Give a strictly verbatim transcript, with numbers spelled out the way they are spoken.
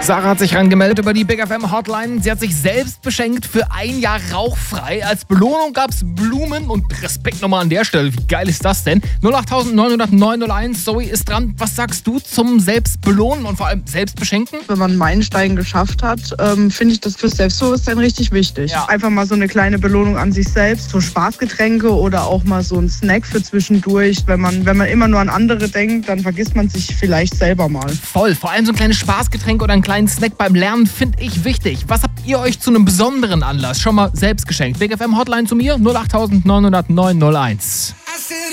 Sarah hat sich rangemeldet über die Big F M Hotline. Sie hat sich selbst beschenkt für ein Jahr rauchfrei. Als Belohnung gab es Blumen und Respekt nochmal an der Stelle. Wie geil ist das denn? null acht neun null neun null eins, Zoe ist dran. Was sagst du zum Selbstbelohnen und vor allem Selbstbeschenken? Wenn man einen Meilenstein geschafft hat, ähm, finde ich das fürs Selbstbewusstsein richtig wichtig. Ja. Einfach mal so eine kleine Belohnung an sich selbst, so Spaßgetränke oder auch mal so ein Snack für zwischendurch. Wenn man, wenn man immer nur an andere denkt, dann vergisst man sich vielleicht selber mal. Voll, vor allem so ein kleines Spaßgetränk oder einen kleinen Snack beim Lernen finde ich wichtig. Was habt ihr euch zu einem besonderen Anlass schon mal selbst geschenkt? Big F M Hotline zu mir null acht neun null neun null eins.